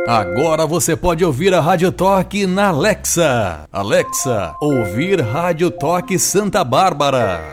Agora você pode ouvir a Rádio Toque na Alexa. Alexa, ouvir Rádio Toque Santa Bárbara.